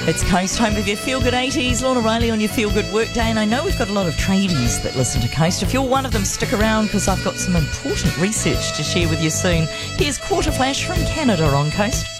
It's Coast, home of your Feel Good 80s. Lorna Riley on your Feel Good Workday. And I know we've got a lot of tradies that listen to Coast. If you're one of them, stick around because I've got some important research to share with you soon. Here's Quarter Flash from Canada on Coast.